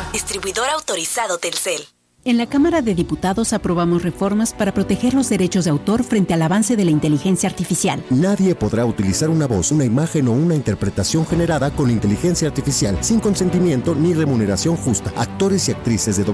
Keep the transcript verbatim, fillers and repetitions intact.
Distribuidor autorizado Telcel. En la Cámara de Diputados aprobamos reformas para proteger los derechos de autor frente al avance de la inteligencia artificial. Nadie podrá utilizar una voz, una imagen o una interpretación generada con inteligencia artificial sin consentimiento ni remuneración justa. Actores y actrices de